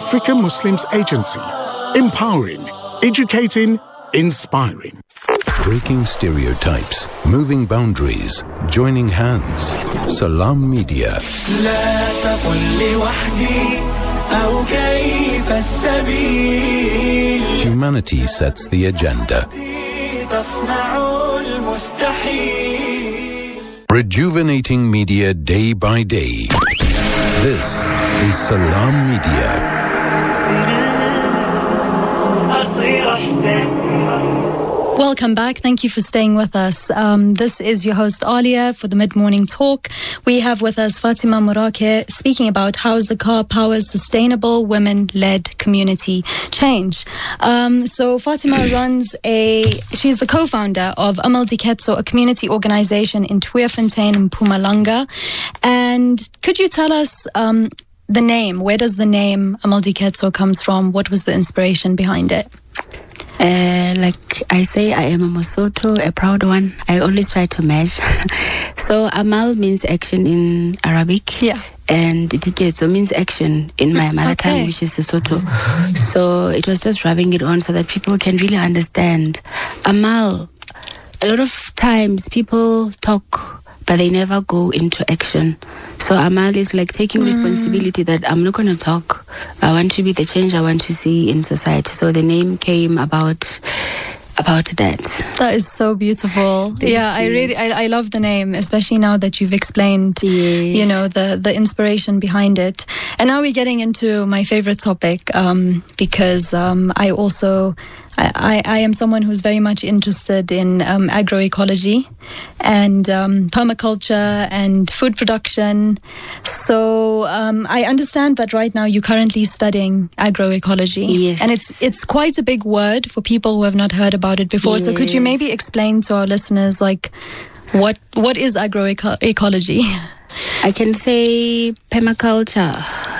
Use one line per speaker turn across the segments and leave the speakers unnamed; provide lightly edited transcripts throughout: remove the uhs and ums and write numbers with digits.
African Muslims Agency. Empowering, educating, inspiring.
Breaking stereotypes, moving boundaries, joining hands. Salam Media. Humanity sets the agenda. Rejuvenating media day by day. This is Salam Media.
Welcome back. Thank you for staying with us. This is your host, Alia, for the Mid-Morning Talk. We have with us Fatima Morake speaking about how Zakah powers sustainable women-led community change. So Fatima she's the co-founder of Amal Diketso, a community organization in Tweefontein and Mpumalanga. And could you tell us the name? Where does the name Amal Diketso comes from? What was the inspiration behind it?
Like I say, I am a Mosotho, a proud one. I always try to match. So Amal means action in Arabic.
Yeah.
And Diketso means action in my mother tongue, which is Sesotho. So it was just rubbing it on so that people can really understand. Amal, a lot of times people talk, but they never go into action. So Amal is like taking responsibility that I'm not going to talk. I want to be the change I want to see in society. So the name came about that.
That is so beautiful. I love the name, especially now that you've explained, the inspiration behind it. And now we're getting into my favorite topic, because I am someone who's very much interested in agroecology and permaculture and food production. So I understand that right now you're currently studying agroecology.
Yes.
And it's quite a big word for people who have not heard about it before. Yes. So could you maybe explain to our listeners, like, what is agroecology?
I can say permaculture.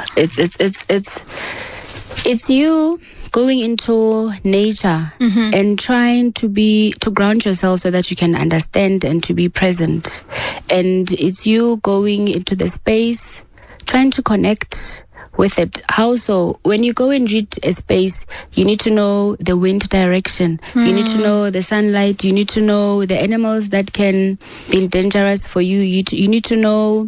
It's you going into nature and trying to ground yourself so that you can understand and to be present. And it's you going into the space, trying to connect with it. How so? When you go and read a space, you need to know the wind direction. You need to know the sunlight. You need to know the animals that can be dangerous for you. You need to know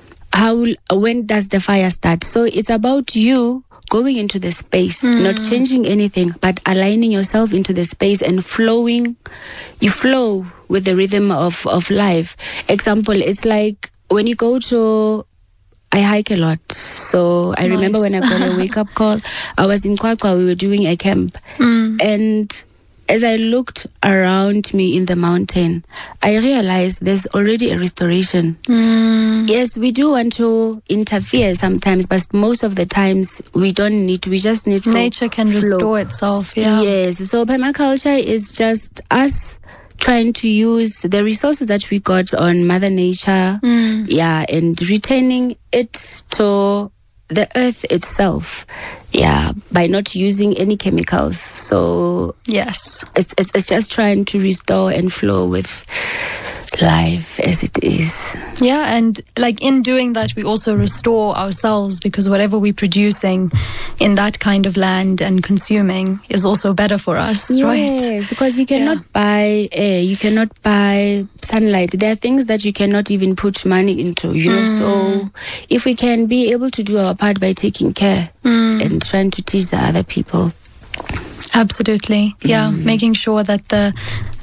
when does the fire start. So it's about you going into the space, not changing anything, but aligning yourself into the space and flowing. You flow with the rhythm of life. Example, it's like when you go to... I hike a lot. So I remember when I got a wake-up call, I was in Kwakwa, we were doing a camp. And as I looked around me in the mountain, I realized there's already a restoration. Yes, we do want to interfere sometimes, but most of the times we don't need to. We just need to
Nature can
flow.
restore itself, yeah.
Yes, so permaculture is just us trying to use the resources that we got on Mother Nature, and returning it to the earth itself, by not using any chemicals. So
yes,
it's just trying to restore and flow with life as it is.
Yeah, and like in doing that, we also restore ourselves, because whatever we're producing in that kind of land and consuming is also better for us, right?
Yes, because you cannot buy air, you cannot buy sunlight. There are things that you cannot even put money into, So if we can be able to do our part by taking care and trying to teach the other people.
Absolutely, making sure that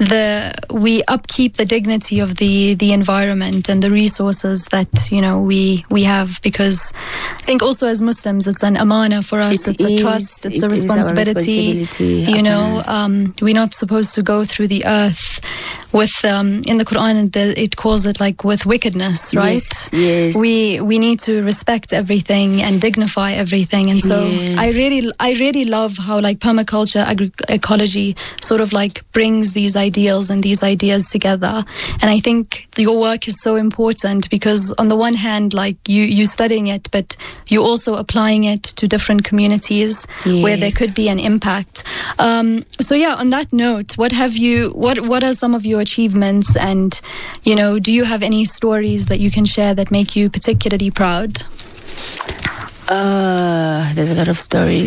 we upkeep the dignity of the environment and the resources that we have, because I think also as Muslims it's an amana for us. It's a trust. It's a responsibility. We're not supposed to go through the earth with in the Quran it calls it like with wickedness, right?
Yes.
We need to respect everything and dignify everything, and so I really love how like permaculture, agroecology sort of like brings these ideals and these ideas together. And I think your work is so important, because on the one hand, like you studying it, but you're also applying it to different communities where there could be an impact. So on that note, what are some of your achievements, and do you have any stories that you can share that make you particularly proud?
There's a lot of stories.